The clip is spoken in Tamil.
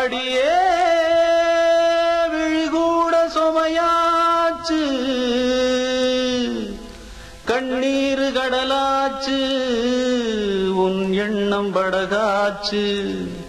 அடியே விழிகூட சுமையாச்சு, கண்ணீர் கடலாச்சு, உன் எண்ணம் படகாச்சு.